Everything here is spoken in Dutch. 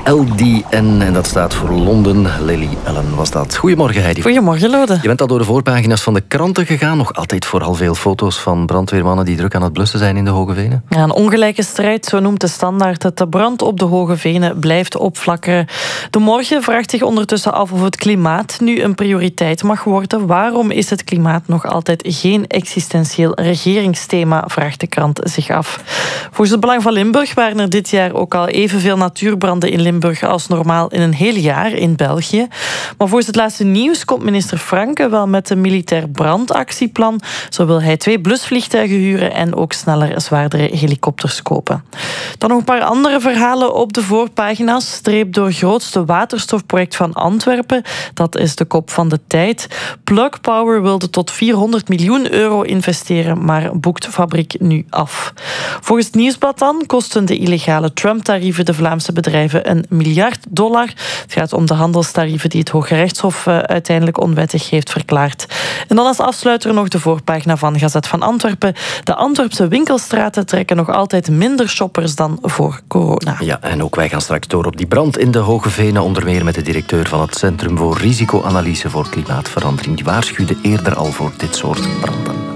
LDN en dat staat voor Londen. Lily Allen was dat. Goedemorgen, Heidi. Goedemorgen, Lode. Je bent al door de voorpagina's van de kranten gegaan. Nog altijd vooral veel foto's van brandweermannen die druk aan het blussen zijn in de Hoge Venen. Ja, een ongelijke strijd, zo noemt de Standaard het. De brand op de Hoge Venen blijft opflakkeren. De Morgen vraagt zich ondertussen af of het klimaat nu een prioriteit mag worden. Waarom is het klimaat nog altijd geen existentieel regeringsthema, vraagt de krant zich af. Volgens het Belang van Limburg waren er dit jaar ook al evenveel natuurbranden in Limburg als normaal in een heel jaar in België. Maar volgens het laatste nieuws komt minister Franke wel met een militair brandactieplan. Zo wil hij 2 blusvliegtuigen huren en ook sneller, zwaardere helikopters kopen. Dan nog een paar andere verhalen op de voorpagina's. Streep door grootste waterstofproject van Antwerpen. Dat is de kop van de Tijd. Plug Power wilde tot 400 miljoen euro investeren, maar boekt fabriek nu af. Volgens het Nieuwsblad dan kosten de illegale Trump-tarieven de Vlaamse bedrijven $1 miljard. Het gaat om de handelstarieven die het Hooggerechtshof uiteindelijk onwettig heeft verklaard. En dan als afsluiter nog de voorpagina van Gazet van Antwerpen. De Antwerpse winkelstraten trekken nog altijd minder shoppers dan voor corona. Ja, en ook wij gaan straks door op die brand in de Hoge Venen. Onder meer met de directeur van het Centrum voor Risicoanalyse voor Klimaatverandering. Die waarschuwde eerder al voor dit soort branden.